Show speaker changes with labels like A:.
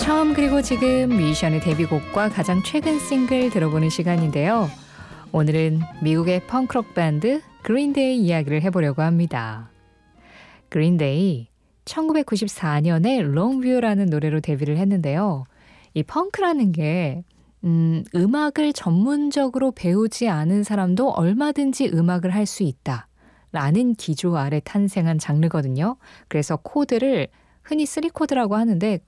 A: 처음 그리고 지금 뮤지션의 데뷔곡과 가장 최근 싱글 들어보는 시간인데요. 오늘은 미국의 펑크록 밴드 그린데이 이야기를 해보려고 합니다. 그린데이 1994년에 롱뷰라는 노래로 데뷔를 했는데요. 이 펑크라는 게 음악을 전문적으로 배우지 않은 사람도 얼마든지 음악을 할 수 있다 라는 기조 아래 탄생한 장르거든요. 그래서 코드를 흔히 3코드라고 하는데